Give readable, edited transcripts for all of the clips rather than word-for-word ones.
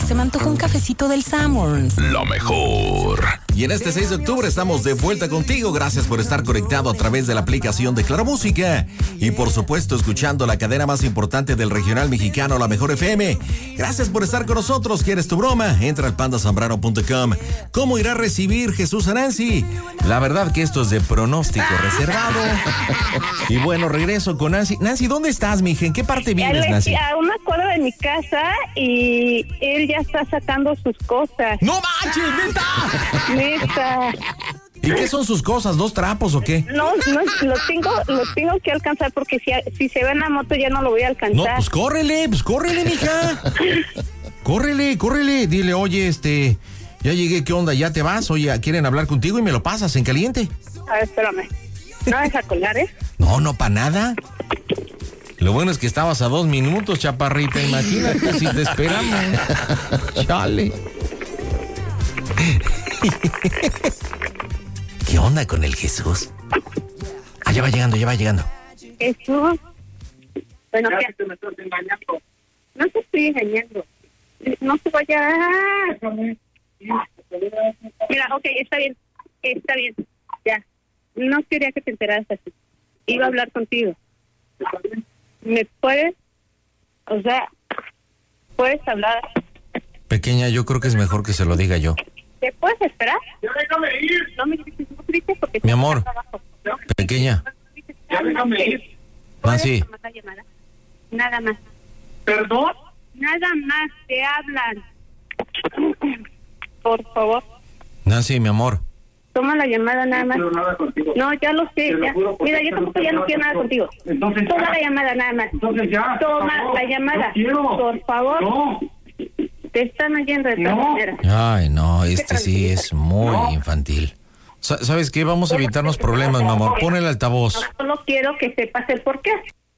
Se me antojó un cafecito del Sanborns. Lo mejor. Y en este 6 de octubre estamos de vuelta contigo. Gracias por estar conectado a través de la aplicación de Claro Música. Y por supuesto, escuchando la cadena más importante del regional mexicano, La Mejor FM. Gracias por estar con nosotros. ¿Quieres tu broma? Entra al pandasambrano.com. ¿Cómo irá a recibir Jesús a Nancy? La verdad que esto es de pronóstico reservado. Y bueno, regreso con Nancy. Nancy, ¿dónde estás, mija? ¿En qué parte vives, Nancy? A una cuadra de mi casa y él ya está sacando sus cosas. ¡No manches, neta! Neta. ¿Y qué son sus cosas? ¿2 trapos o qué? No, lo tengo que alcanzar porque si se va en la moto ya no lo voy a alcanzar. No, pues córrele, mija. Córrele. Dile, oye, ya llegué, ¿qué onda? ¿Ya te vas? Oye, quieren hablar contigo y me lo pasas en caliente. A ver, espérame. No vas a colgar, ¿eh? No, para nada. Lo bueno es que estabas a 2 minutos, chaparrita. Imagínate si te esperamos. Chale. ¿Qué onda con el Jesús? Ah, ya va llegando. Jesús. Bueno, ¿qué? No te estoy engañando. No te vaya. Mira, ok, está bien. Ya. No quería que te enteraras así. Iba a hablar contigo. ¿Me puedes? O sea, ¿puedes hablar? Pequeña, yo creo que es mejor que se lo diga yo. ¿Te puedes esperar? Ya déjame ir. No me grites porque... Mi amor, pequeña. Ya déjame ir. Nancy. Nada más. ¿Perdón? Nada más, te hablan. Por favor. Nancy, mi amor. Toma la llamada nada más. No quiero nada contigo. No, ya lo sé. Ya. Mira, yo tampoco ya no quiero nada contigo. Entonces Toma ya. la llamada nada más. Entonces ya. Toma por favor. la llamada. No quiero. Por favor. No. Te están oyendo de todas No. maneras. Ay, no, sí es muy infantil. ¿Sabes qué? Vamos a evitarnos problemas, mi amor. Pon el altavoz. No solo quiero que sepas el por qué.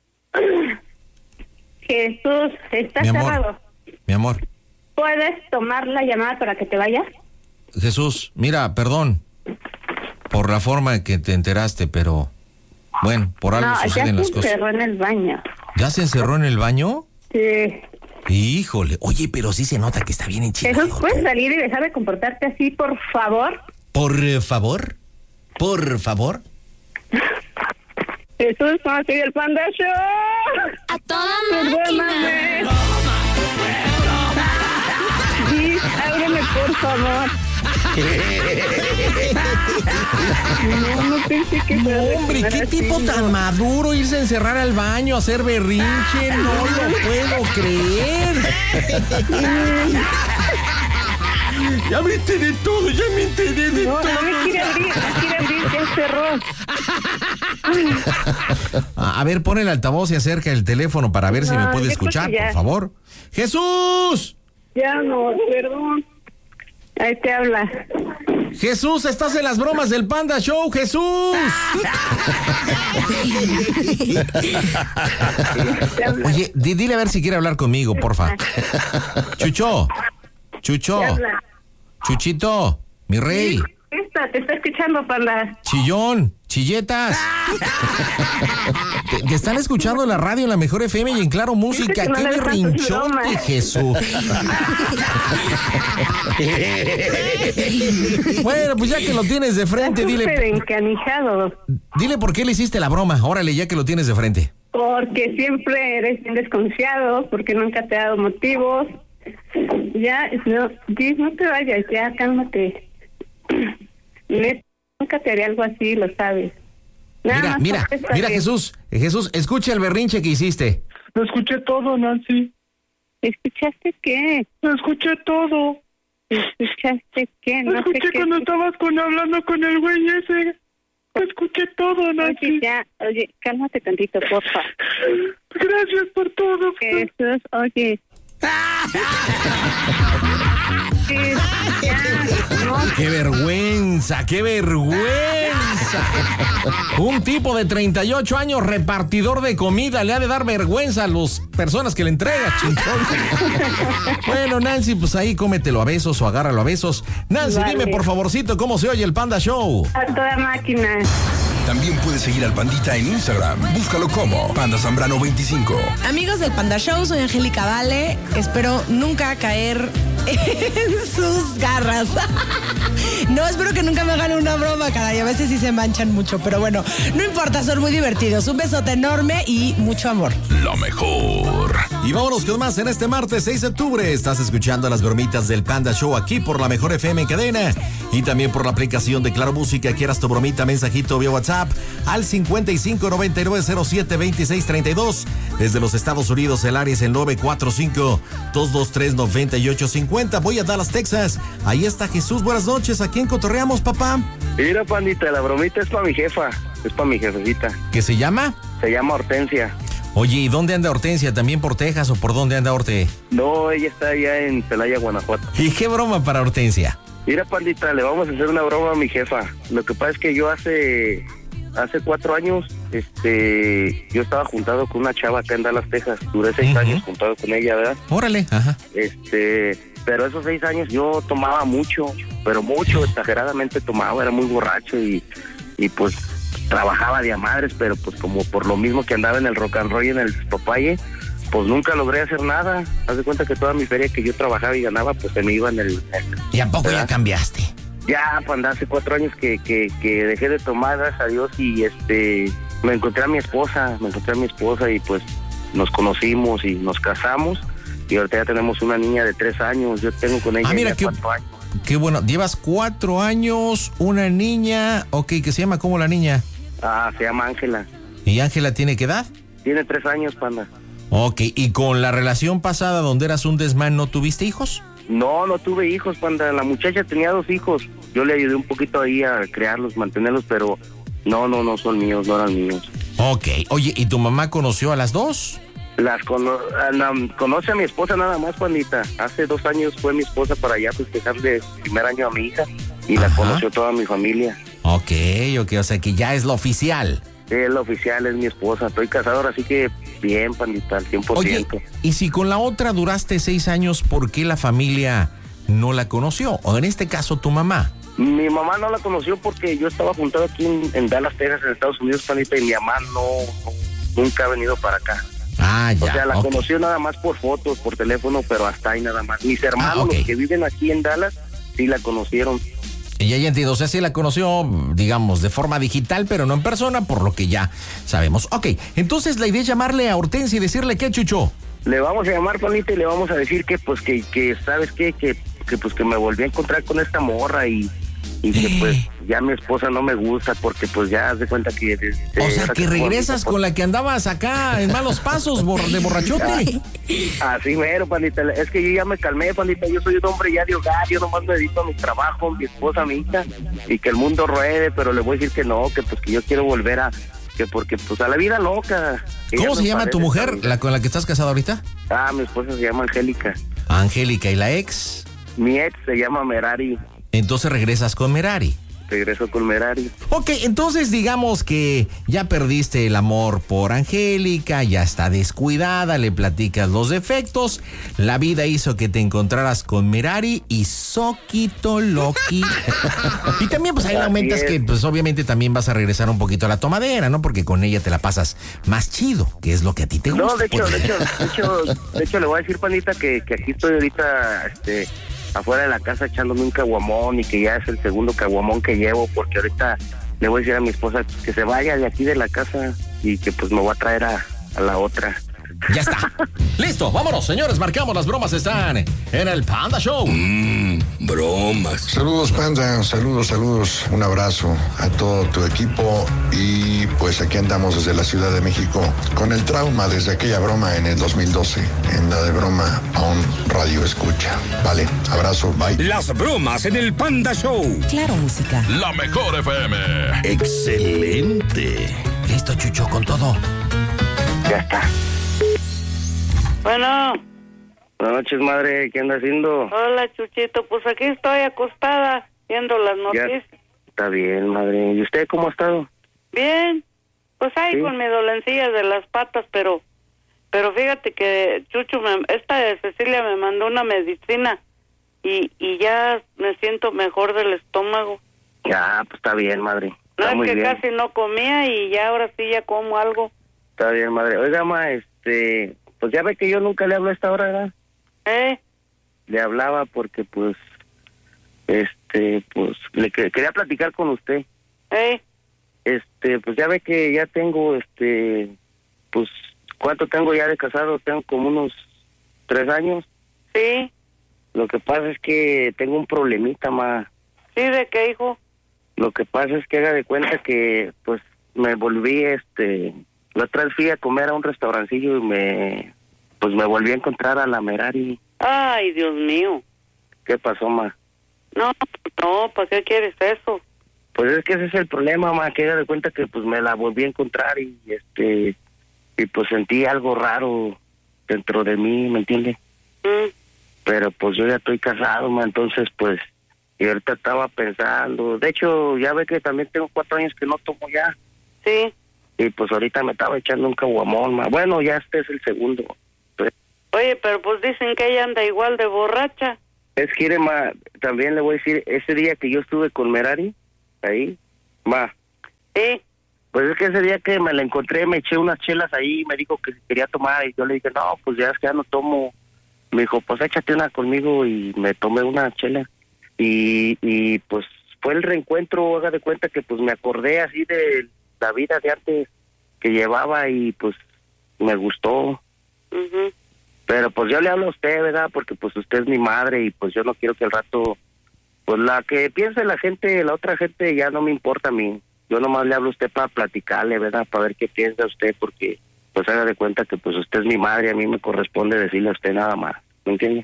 Jesús, está cerrado. Mi amor. ¿Puedes tomar la llamada para que te vayas? Jesús, mira, perdón por la forma en que te enteraste, pero bueno, por algo suceden las cosas. Ya se encerró en el baño. ¿Ya se encerró en el baño? Sí. Híjole, oye, pero sí se nota que está bien enchilado. Jesús, ¿puedes salir y dejar de comportarte así, por favor? ¿Por favor? Jesús, ¿cómo sigue el Panda Show? ¡A toda máquina! Perdóname. Sí, ábreme, por favor. No pensé que fuera a Hombre, reaccionar qué así, tipo tan no. maduro, irse a encerrar al baño, a hacer berrinche, no lo puedo creer. Ya me enteré todo, No me quiere abrir, ya cerró. A ver, pon el altavoz y acerca el teléfono para ver si me puede yo escuchar, creo que por ya. favor. ¡Jesús! Ya no, perdón. Ahí te habla. ¡Jesús, estás en las bromas del Panda Show, Jesús! Oye, dile a ver si quiere hablar conmigo, porfa. Chucho, Te habla. Chuchito, mi rey, Te está escuchando, Panda. chillón, chilletas. Te están escuchando en la radio, en La Mejor FM y en Claro Música. que no ¡Qué le dejan tus berrinchote, bromas. Jesús! Bueno, pues ya que lo tienes de frente, Súper dile por qué le hiciste la broma. Órale, ya que lo tienes de frente. Porque siempre eres bien desconfiado, porque nunca te he dado motivos. Ya, no te vayas, ya, cálmate. Nunca te haré algo así, lo sabes. Mira, Jesús, escucha el berrinche que hiciste. Lo escuché todo, Nancy. ¿Escuchaste qué? Lo escuché todo. ¿Escuchaste qué? Lo escuché cuando estabas hablando con el güey ese. Lo escuché todo, Nancy. Oye, cálmate tantito, porfa. Gracias por todo. Jesús, oye. ¡Qué vergüenza! Un tipo de 38 años, repartidor de comida, le ha de dar vergüenza a las personas que le entrega, chingón. Bueno, Nancy, pues ahí cómetelo a besos o agárralo a besos. Nancy, Vale. dime por favorcito cómo se oye el Panda Show. A toda máquina. También puedes seguir al Pandita en Instagram. Búscalo como Panda Zambrano 25. Amigos del Panda Show, soy Angélica Vale. Espero nunca caer en sus garras. No, espero que nunca me hagan una broma, caray. A veces sí se manchan mucho, pero bueno, no importa, son muy divertidos. Un besote enorme y mucho amor. Lo mejor. Y vámonos con más en este martes 6 de octubre. Estás escuchando las bromitas del Panda Show aquí por la Mejor FM en cadena y también por la aplicación de Claro Música. Quieras tu bromita, mensajito vía WhatsApp al 5599072632. Desde los Estados Unidos, el área es el 945-223-9850. Voy a Dallas, Texas. Ahí está Jesús. Buenas noches. ¿A quién cotorreamos, papá? Mira, pandita, la bromita es para mi jefa. Es para mi jefecita. ¿Qué se llama? Se llama Hortensia. Oye, ¿y dónde anda Hortensia? ¿También por Texas o por dónde anda Horte? No, ella está allá en Celaya, Guanajuato. ¿Y qué broma para Hortensia? Mira, pandita, le vamos a hacer una broma a mi jefa. Lo que pasa es que yo hace 4 años, yo estaba juntado con una chava acá en Dallas, Texas. Duré 6 años juntado con ella, ¿verdad? Órale, ajá. Pero esos 6 años yo tomaba mucho, pero mucho, exageradamente tomaba, era muy borracho y pues trabajaba de a madres, pero pues como por lo mismo que andaba en el rock and roll y en el papaye, pues nunca logré hacer nada. Haz de cuenta que toda mi feria que yo trabajaba y ganaba, pues se me iba en el... ¿Y a poco ¿verdad? Ya cambiaste? Ya, pues hace 4 años que dejé de tomar, gracias a Dios, y me encontré a mi esposa y pues nos conocimos y nos casamos, y ahorita ya tenemos una niña de 3 años, yo tengo con ella mira, 4 años. Qué bueno, llevas 4 años, una niña, ok, ¿que se llama cómo la niña? Se llama Ángela. ¿Y Ángela tiene qué edad? Tiene 3 años, panda. Ok, ¿y con la relación pasada donde eras un desmán no tuviste hijos? No tuve hijos, panda. La muchacha tenía 2 hijos. Yo le ayudé un poquito ahí a crearlos, mantenerlos, pero no son míos, no eran míos. Ok, oye, ¿y tu mamá conoció a las 2? Conoce a mi esposa nada más, pandita. Hace 2 años fue mi esposa para allá festejarle el primer año a mi hija y la conoció toda mi familia. Ok, o sea que ya es lo oficial. Sí, es lo oficial, es mi esposa. Estoy casado, así que bien, pandita, al 100%. Oye, y si con la otra duraste 6 años, ¿por qué la familia no la conoció? O en este caso, tu mamá. Mi mamá no la conoció porque yo estaba juntado aquí en Dallas, Texas, en Estados Unidos, pandita, y mi mamá nunca ha venido para acá. Ya. O sea, la conoció nada más por fotos, por teléfono, pero hasta ahí nada más. Mis hermanos, los que viven aquí en Dallas, sí la conocieron. Ya entiendo, o sea, sí la conoció, digamos, de forma digital, pero no en persona, por lo que ya sabemos. Ok, entonces la idea es llamarle a Hortensia y decirle qué, Chucho. Le vamos a llamar, panita, y le vamos a decir que ¿sabes qué? Que pues que me volví a encontrar con esta morra y que pues ya mi esposa no me gusta porque pues ya haz de cuenta que... o sea, que regresas con la que andabas acá en malos pasos de borrachote. Así mero, pandita. Es que yo ya me calmé, pandita. Yo soy un hombre ya de hogar. Yo nomás me dedico a mi trabajo, mi esposa, mi hija, y que el mundo ruede, pero le voy a decir que no, que pues que yo quiero volver porque pues a la vida loca. ¿Cómo se llama tu mujer, la con la que estás casado ahorita? Mi esposa se llama Angélica. Angélica, ¿y la ex? Mi ex se llama Merari. Entonces regresas con Merari. Regreso con Merari. Ok, entonces digamos que ya perdiste el amor por Angélica, ya está descuidada, le platicas los defectos, la vida hizo que te encontraras con Merari y Soquito Loki. Y también pues ahí le aumentas que pues obviamente también vas a regresar un poquito a la tomadera, ¿no? Porque con ella te la pasas más chido, que es lo que a ti te gusta. No, de hecho le voy a decir, panita, que aquí estoy ahorita, afuera de la casa echándome un caguamón y que ya es el segundo caguamón que llevo, porque ahorita le voy a decir a mi esposa que se vaya de aquí de la casa y que pues me voy a traer a la otra. Ya está. Listo, vámonos, señores, marcamos, las bromas están en el Panda Show. Bromas. Saludos, Panda, saludos, un abrazo a todo tu equipo y pues aquí andamos desde la Ciudad de México con el trauma desde aquella broma en el 2012, en la de broma a un radio escucha. Vale, abrazo, bye. Las bromas en el Panda Show. Claro Música. La Mejor FM. Excelente. Listo, Chucho, con todo. Ya está. Bueno. Buenas noches, madre. ¿Qué anda haciendo? Hola, Chuchito. Pues aquí estoy acostada viendo las noticias. Ya, está bien, madre. ¿Y usted cómo ha estado? Bien. Pues ahí ¿Sí? con mi dolencilla de las patas, pero fíjate que Chucho, esta de Cecilia me mandó una medicina y ya me siento mejor del estómago. Ya, pues está bien, madre. No, Está es muy que bien. casi no comía y ya ahora sí ya como algo. Está bien, madre. Oiga, ma, pues ya ve que yo nunca le hablo a esta hora, ¿verdad? Le hablaba porque, pues, pues, quería platicar con usted. Pues ya ve que ya tengo, pues, ¿cuánto tengo ya de casado? Tengo como unos 3 años. Sí. Lo que pasa es que tengo un problemita, ma. ¿Sí? ¿De qué, hijo? Lo que pasa es que haga de cuenta que, pues, me volví, la otra vez fui a comer a un restaurancillo y me volví a encontrar a la Merari. Ay, Dios mío. ¿Qué pasó, ma? No, ¿para qué quieres eso? Pues es que ese es el problema, ma, que haga de cuenta que, pues, me la volví a encontrar y, pues sentí algo raro dentro de mí, ¿me entiende? Pero, pues, yo ya estoy casado, ma, entonces, pues, y ahorita estaba pensando, de hecho, ya ve que también tengo 4 años que no tomo ya. Sí. Y pues ahorita me estaba echando un caguamón, ma. Bueno, ya este es el segundo. Oye, pero pues dicen que ella anda igual de borracha. Es que, ma, también le voy a decir, ese día que yo estuve con Merari, ahí, ma. Sí. Pues es que ese día que me la encontré, me eché unas chelas ahí, me dijo que quería tomar, y yo le dije, no, pues ya es que ya no tomo. Me dijo, pues échate una conmigo, y me tomé una chela. Y pues fue el reencuentro, haga de cuenta que pues me acordé así de la vida de antes que llevaba y pues me gustó. Pero pues yo le hablo a usted, ¿verdad? Porque pues usted es mi madre y pues yo no quiero que al rato, pues la que piense la gente, la otra gente ya no me importa a mí. Yo nomás le hablo a usted para platicarle, ¿verdad? Para ver qué piensa usted, porque pues haga de cuenta que pues usted es mi madre y a mí me corresponde decirle a usted nada más, ¿me entiende?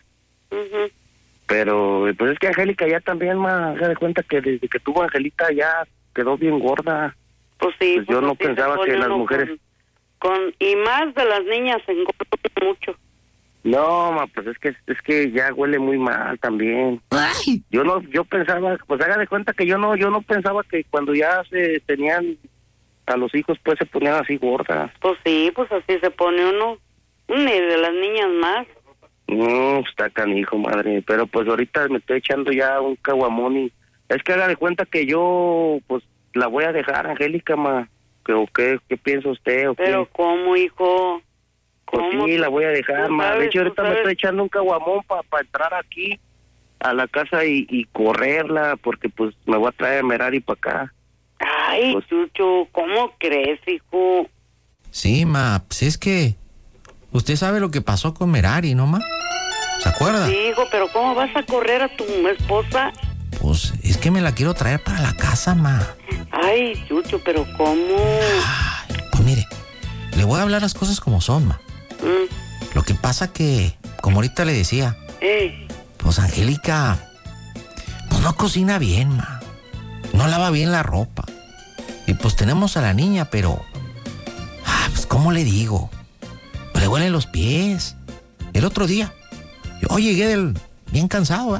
Pero pues es que Angélica ya también, ma, haga de cuenta que desde que tuvo Angelita ya quedó bien gorda. Pues sí. Pues yo no pensaba que las mujeres... Y más de las niñas se engordan mucho. No, ma, pues es que ya huele muy mal también. Ay. Yo pensaba, pues haga de cuenta que yo no pensaba que cuando ya se tenían a los hijos pues se ponían así gordas. Pues sí, pues así se pone uno. Ni de las niñas más. No, está canijo, madre. Pero pues ahorita me estoy echando ya un caguamón y es que haga de cuenta que yo pues la voy a dejar, Angélica, ma. ¿Qué piensa usted? ¿O pero qué? ¿cómo, hijo? Pues sí, la voy a dejar, ma. De hecho, ahorita me estoy echando un caguamón para entrar aquí a la casa y correrla, porque pues me voy a traer a Merari para acá. Ay, pues, Chucho, ¿cómo crees, hijo? Sí, ma, pues es que usted sabe lo que pasó con Merari, ¿no, ma? ¿Se acuerda? Sí, hijo, pero ¿cómo vas a correr a tu esposa? Pues es que me la quiero traer para la casa, ma. Ay, Chucho, pero ¿cómo? Ay, pues mire, le voy a hablar las cosas como son, ma. Lo que pasa que, como ahorita le decía, pues Angélica, pues no cocina bien, ma. No lava bien la ropa. Y pues tenemos a la niña, pero, pues ¿cómo le digo? Pues le huelen los pies. El otro día, yo llegué bien cansado,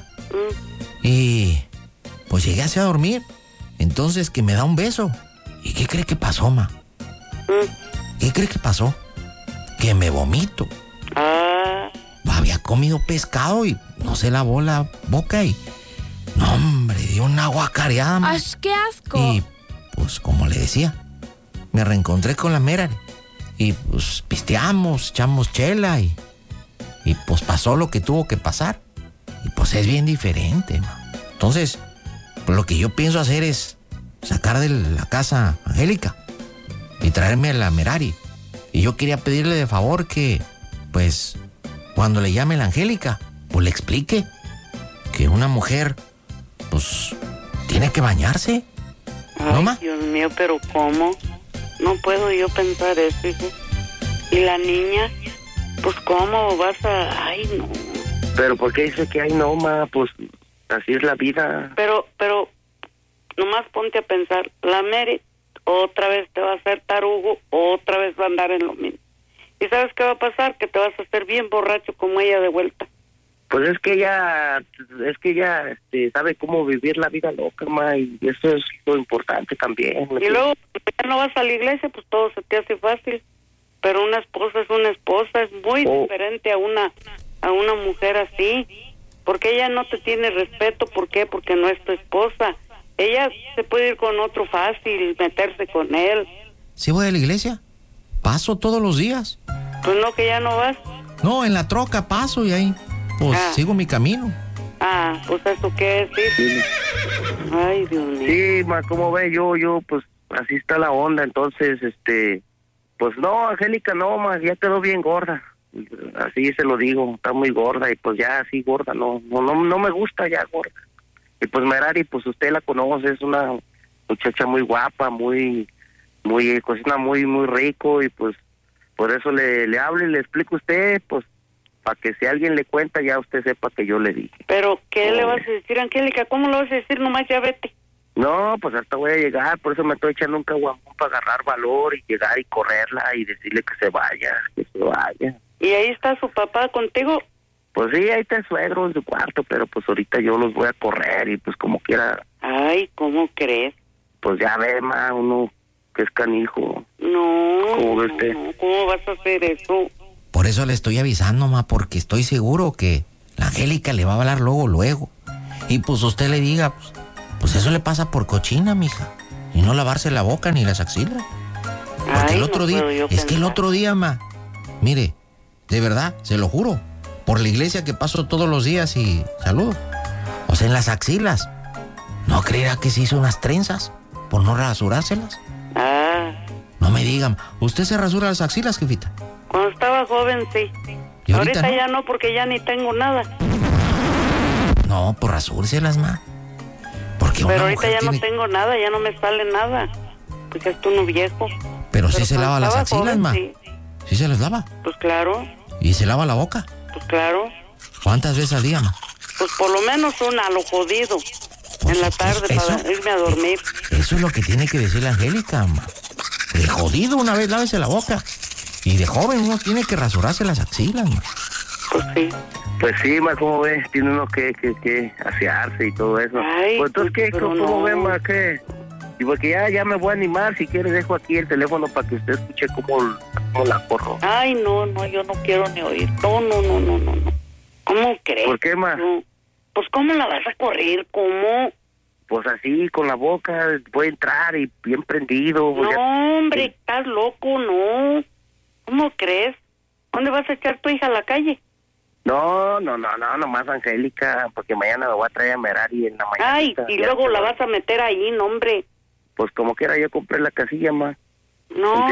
y pues llegué hacia a dormir. Entonces que me da un beso. ¿Y qué cree que pasó, ma? ¿Qué cree que pasó? Que me vomito. Había comido pescado y no se lavó la boca y... No, hombre, dio una guacareada, ma. ¡Ay, qué asco! Y pues como le decía, me reencontré con la Merari. Y pues pisteamos, echamos chela y pues pasó lo que tuvo que pasar. Y pues es bien diferente, ma. Entonces, pues lo que yo pienso hacer es sacar de la casa a Angélica y traerme a la Merari. Y yo quería pedirle de favor que, pues, cuando le llame la Angélica, pues le explique que una mujer, pues, tiene que bañarse. ¿No, ma? Dios mío, pero ¿cómo? No puedo yo pensar eso, hijo. ¿Y la niña? Pues, ¿cómo vas a...? Ay, no. Pero ¿por qué dice que ay no, ma? Pues así es la vida. Pero, nomás ponte a pensar, la Mary otra vez te va a hacer tarugo, otra vez va a andar en lo mismo. ¿Y sabes qué va a pasar? Que te vas a hacer bien borracho como ella de vuelta. Pues es que ella sabe cómo vivir la vida loca, ma, y eso es lo importante también. Y luego, ya no vas a la iglesia, pues todo se te hace fácil. Pero una esposa es una esposa, es muy diferente a una mujer así. Porque ella no te tiene respeto, ¿por qué? Porque no es tu esposa. Ella se puede ir con otro fácil, meterse con él. ¿Sí voy a la iglesia? Paso todos los días. Pues no, que ya no vas. No, en la troca paso y ahí, pues sigo mi camino. Ah, pues eso qué es, sí. Ay, Dios mío. Sí, ma, como ve, yo, pues así está la onda, entonces, pues no, Angélica, no, ma, ya quedó bien gorda. Así se lo digo, está muy gorda y pues ya así gorda, no me gusta ya gorda. Y pues Merari, pues usted la conoce, es una muchacha muy guapa, muy cocina muy rico y pues por eso le hablo y le explico a usted, pues para que si alguien le cuenta ya usted sepa que yo le dije. Pero ¿qué le vas a decir, Angélica? ¿Cómo le vas a decir? Nomás ya vete. No, pues hasta voy a llegar, por eso me estoy echando un caguamón para agarrar valor y llegar y correrla y decirle que se vaya. ¿Y ahí está su papá contigo? Pues sí, ahí está el suegro en su cuarto, pero pues ahorita yo los voy a correr y pues como quiera. Ay, ¿cómo crees? Pues ya ve, ma, uno que es canijo. No, ¿Cómo ve usted? No, ¿cómo vas a hacer eso? Por eso le estoy avisando, ma, porque estoy seguro que la Angélica le va a hablar luego. Y pues usted le diga, pues eso le pasa por cochina, mija. Y no lavarse la boca ni las axilas. Porque ay, el otro día, que el otro día, ma, mire, de verdad, se lo juro, por la iglesia que paso todos los días y saludo. O sea, en las axilas. ¿No creerá que se hizo unas trenzas por no rasurárselas? Ah. No me digan, ¿usted se rasura las axilas, jefita? Cuando estaba joven, sí. ¿Y ahorita no? Ya no, porque ya ni tengo nada. No, pues rasúrselas, ma. Porque pero ahorita ya tiene... no tengo nada, ya no me sale nada. Porque es uno viejo. Pero sí se lava las axilas, joven, ma. Sí. ¿Sí se las lava? Pues claro. ¿Y se lava la boca? Pues claro. ¿Cuántas veces al día, ma? Pues por lo menos una, a lo jodido. Pues en la tarde para irme a dormir. Eso es lo que tiene que decir la Angélica, ma. De jodido una vez lávese la boca. Y de joven uno tiene que rasurarse las axilas, ma. Pues sí. Pues sí, ma, ¿cómo ves? Tiene uno que asearse y todo eso. Ay, pues entonces, ¿qué? ¿Cómo ves, ma? ¿Qué? Y porque ya me voy a animar, si quieres dejo aquí el teléfono para que usted escuche cómo la corro. Ay, no, yo no quiero ni oír. No. ¿Cómo crees? ¿Por qué, ma? No. Pues ¿cómo la vas a correr? ¿Cómo? Pues así, con la boca, voy a entrar y bien prendido. No, ya... hombre, estás loco, no. ¿Cómo crees? ¿Dónde vas a echar tu hija a la calle? No, nomás Angélica, porque mañana me voy a traer a Merari en la mañana. Ay, y luego la vas a meter ahí, no, hombre. Pues como quiera, yo compré la casilla, ma. No.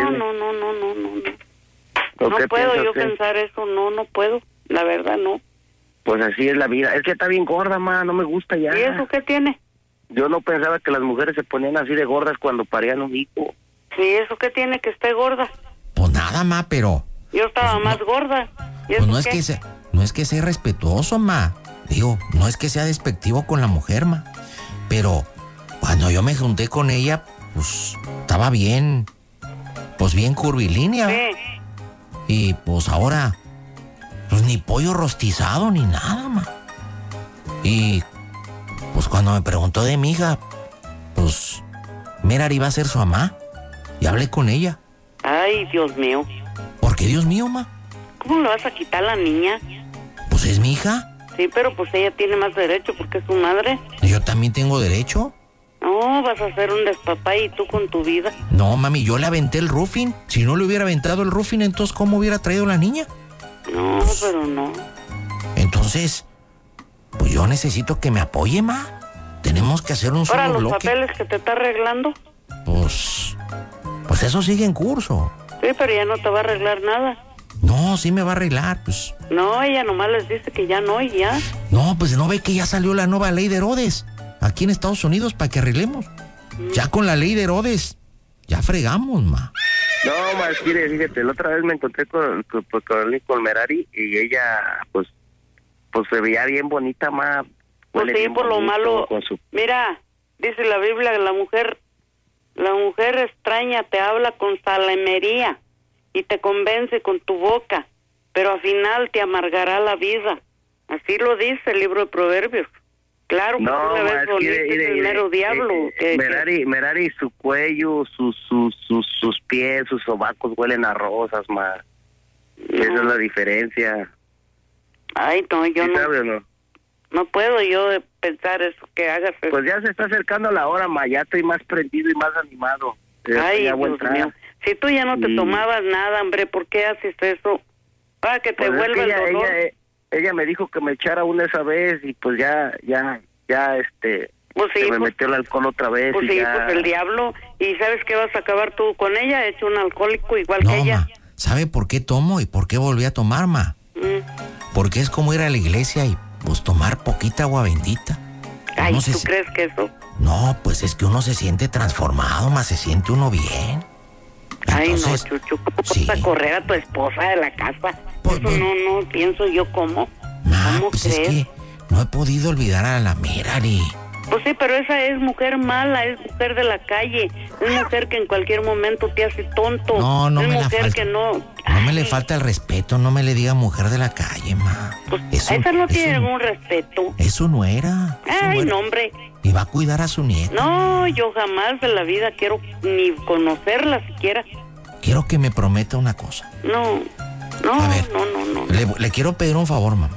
No puedo yo pensar eso, no puedo, la verdad no. Pues así es la vida, es que está bien gorda, ma, no me gusta ya. ¿Y eso qué tiene? Yo no pensaba que las mujeres se ponían así de gordas cuando parían un hijo. ¿Y eso qué tiene que esté gorda? Pues nada, ma, pero... Yo estaba más gorda. ¿Y pues eso no es qué? no es que sea irrespetuoso, ma. Digo, no es que sea despectivo con la mujer, ma. Pero cuando yo me junté con ella, pues estaba bien, pues bien curvilínea. Sí. Y pues ahora, pues ni pollo rostizado ni nada, ma. Y pues cuando me preguntó de mi hija, pues Merari iba a ser su mamá. Y hablé con ella. Ay, Dios mío. ¿Por qué, Dios mío, ma? ¿Cómo le vas a quitar a la niña? Pues es mi hija. Sí, pero pues ella tiene más derecho porque es su madre. ¿Yo también tengo derecho? No, vas a hacer un despapá y tú con tu vida. No, mami, yo le aventé el roofing. Si no le hubiera aventado el roofing, entonces ¿cómo hubiera traído la niña? No, pero no. Entonces, pues yo necesito que me apoye, ma. Tenemos que hacer un Ahora, solo los bloque. papeles que te está arreglando. Pues eso sigue en curso. Sí, pero ya no te va a arreglar nada. No, sí me va a arreglar, pues. No, ella nomás les dice que ya no y ya. No, pues no ve que ya salió la nueva ley de Herodes aquí en Estados Unidos para que arreglemos. Ya con la ley de Herodes, ya fregamos, ma. No, ma, fíjate, la otra vez me encontré con Merari y ella, pues se veía bien bonita, ma. Pues sí, por lo malo. Mira, dice la Biblia, la mujer extraña te habla con salamería y te convence con tu boca, pero al final te amargará la vida. Así lo dice el libro de Proverbios. Claro que tú le ves bonito, es el mero diablo. Merari, su cuello, sus pies, sus sobacos huelen a rosas, ma. Esa es la diferencia. Ay, no, yo ¿Sí no. sabe o no? No puedo yo pensar eso, que hagas eso. Pues ya se está acercando la hora, ma, ya estoy más prendido y más animado. Ay, ya voy a Dios entrar. mío. Si tú ya no te tomabas nada, hombre, ¿por qué haces eso? Para que te Pues es vuelva que el dolor. ella me dijo que me echara una esa vez y pues ya, Pues sí, se me pues, metió el alcohol otra vez. pues y sí, ya... pues el diablo. ¿Y sabes qué vas a acabar tú con ella? Hecho un alcohólico igual que No, ella. ma, ¿sabe por qué tomo y por qué volví a tomar, ma? Porque es como ir a la iglesia y pues tomar poquita agua bendita. Ay, Uno ¿tú crees que eso? No, pues es que uno se siente transformado, ma, se siente uno bien. Entonces, Ay, no, Chucho, ¿cómo vas a correr a tu esposa de la casa? Pues, eso no pienso yo cómo. ma, ¿Cómo pues crees? es que no he podido olvidar a la Merari. Pues sí, pero esa es mujer mala, es mujer de la calle, es mujer que en cualquier momento te hace tonto. No, no es me la mujer falta. que no. No me le falta el respeto, no me le diga mujer de la calle, ma. Eso, Esa no tiene eso, ningún respeto. eso no era. Ay, no, hombre. Y va a cuidar a su nieta. No, yo jamás de la vida quiero ni conocerla siquiera. Quiero que me prometa una cosa. No, A ver, no. Le quiero pedir un favor, mamá.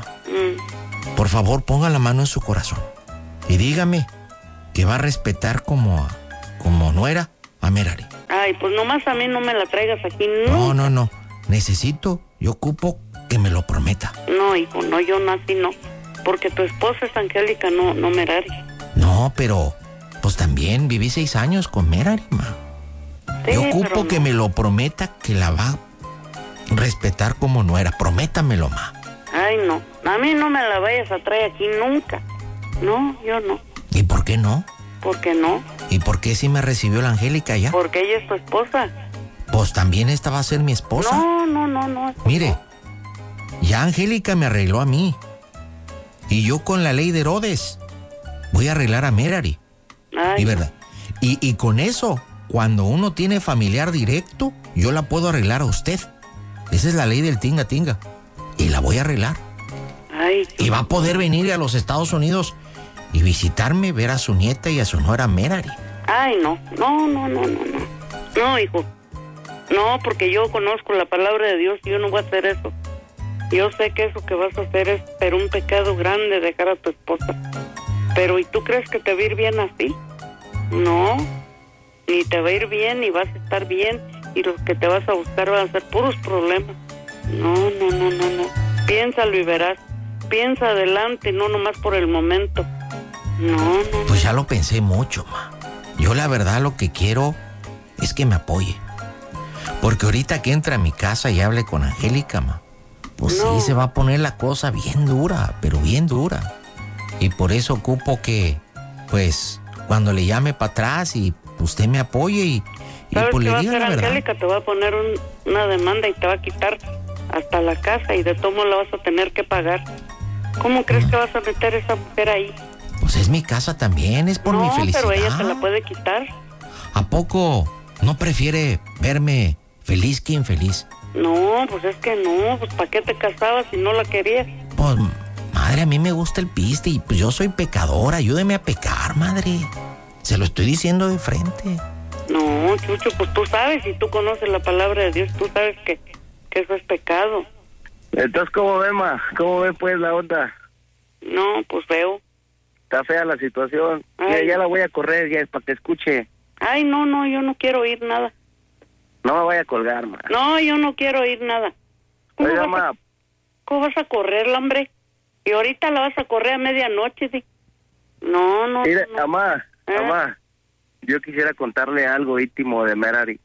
Por favor, ponga la mano en su corazón. Y dígame que va a respetar como nuera a Merari. Ay, pues nomás a mí no me la traigas aquí. No. Necesito, yo ocupo que me lo prometa. No, hijo, no, yo no así no. Porque tu esposa es Angélica, no Merari. No, pero pues también viví 6 años con Merari, ma. Sí, Yo ocupo pero que me lo prometa que la va a respetar como nuera. Prométamelo, ma. Ay, no. A mí no me la vayas a traer aquí nunca. No, yo no. ¿Y por qué no? ¿Por qué no? ¿Y por qué si me recibió la Angélica ya? Porque ella es tu esposa. Pues también esta va a ser mi esposa. No. Mire, ya Angélica me arregló a mí. Y yo con la ley de Herodes voy a arreglar a Merari. Ay. Y verdad. Y con eso, cuando uno tiene familiar directo, yo la puedo arreglar a usted. Esa es la ley del tinga tinga. Y la voy a arreglar. Ay. Y va a poder venir a los Estados Unidos y visitarme, ver a su nieta y a su nuera Merari. Ay, no, hijo. No, porque yo conozco la palabra de Dios y yo no voy a hacer eso. Yo sé que eso que vas a hacer es pero un pecado grande, dejar a tu esposa. Pero ¿y tú crees que te va a ir bien así? No, ni te va a ir bien, ni vas a estar bien, y los que te vas a buscar van a ser puros problemas. No. Piénsalo y verás. Piensa adelante, no nomás por el momento. No. Pues ya lo pensé mucho, ma. Yo la verdad lo que quiero es que me apoye. Porque ahorita que entra a mi casa y hable con Angélica, ma, pues sí se va a poner la cosa bien dura, pero bien dura. Y por eso ocupo que, pues, cuando le llame para atrás y usted me apoye y ¿Sabes pues qué le va a diga hacer la verdad. Angélica? Te va a poner una demanda y te va a quitar hasta la casa y de todo modo la vas a tener que pagar. ¿Cómo crees que vas a meter a esa mujer ahí? Pues es mi casa también, es por mi felicidad. No, pero ella te la puede quitar. ¿A poco no prefiere verme feliz que infeliz? No, pues es que no, pues ¿para qué te casabas si no la querías? Pues, madre, a mí me gusta el piste y pues yo soy pecador, ayúdeme a pecar, madre. Se lo estoy diciendo de frente. No, Chucho, pues tú sabes, si tú conoces la palabra de Dios, tú sabes que eso es pecado. Entonces, ¿cómo ve, ma? ¿Cómo ve, pues, la onda? No, pues feo. Está fea la situación. Ay. Ya la voy a correr, ya, para que escuche. Ay, no, yo no quiero oír nada. No me vaya a colgar, ma. No, yo no quiero oír nada. Oiga, ma. ¿Cómo vas a correrla, hombre? Y ahorita la vas a correr a medianoche, sí. No. Mire, mamá, yo quisiera contarle algo íntimo de Merari.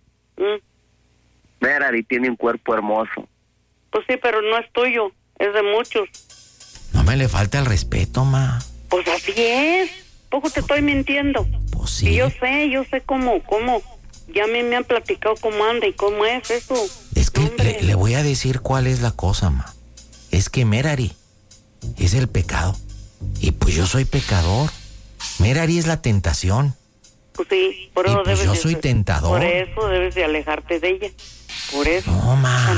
Merari tiene un cuerpo hermoso. Pues sí, pero no es tuyo, es de muchos. No me le falta el respeto, ma. Pues así es. Poco te estoy mintiendo. Pues sí. Y yo sé cómo. Ya me han platicado cómo anda y cómo es eso. Es que le voy a decir cuál es la cosa, ma. Es que Merari es el pecado. Y pues yo soy pecador. Merari es la tentación. Pues sí, por eso pues yo soy tentador. Por eso debes de alejarte de ella. Por eso. No, ma,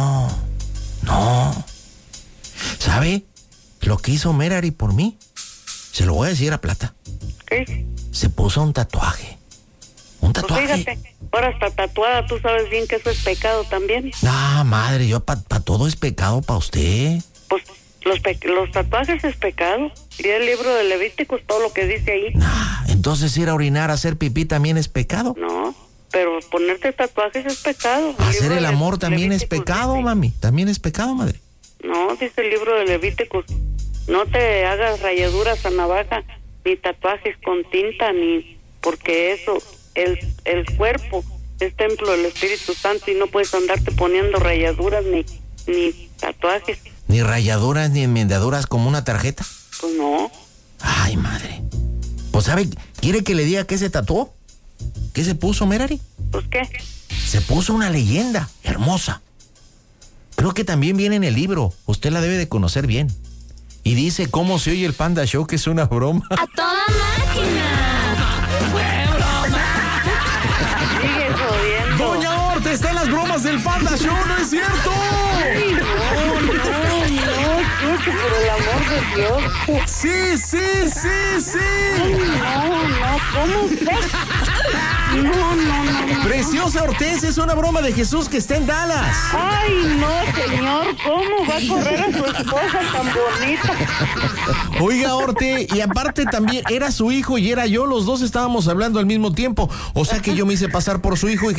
no. ¿Sabe lo que hizo Merari por mí? Se lo voy a decir a Plata. ¿Qué? Se puso un tatuaje. Un tatuaje. Pues fíjate, ahora está tatuada, tú sabes bien que eso es pecado también. Ah, madre, yo para todo es pecado para usted. Pues Los tatuajes es pecado. Y el libro de Levíticos, todo lo que dice ahí. Entonces ir a orinar, a hacer pipí también es pecado. No, pero ponerte tatuajes es pecado. Hacer el amor también es pecado, dice. Mami. También es pecado, madre. No, dice el libro de Levíticos. No te hagas rayaduras a navaja, ni tatuajes con tinta, ni... Porque eso, el cuerpo es templo del Espíritu Santo y no puedes andarte poniendo rayaduras ni tatuajes. ¿Ni rayaduras ni enmendaduras como una tarjeta? Pues no. Ay, madre. Pues, ¿sabe? ¿Quiere que le diga qué se tatuó? ¿Qué se puso, Merari? Pues, ¿qué? Se puso una leyenda hermosa. Creo que también viene en el libro. Usted la debe de conocer bien. Y dice cómo se oye el Panda Show, que es una broma. ¡A toda máquina! ¡Fue broma! Sigue jodiendo. ¡Doña Horta está en las bromas del Panda Show! ¡No es cierto! Ay, no, por el amor de Dios. ¡Sí! No, ¿cómo usted? No. Preciosa Hortensia, es una broma de Jesús que está en Dallas. Ay, no, señor, ¿cómo va a correr a su esposa tan bonita? Oiga, Horte, y aparte también era su hijo y era yo, los dos estábamos hablando al mismo tiempo. O sea que yo me hice pasar por su hijo y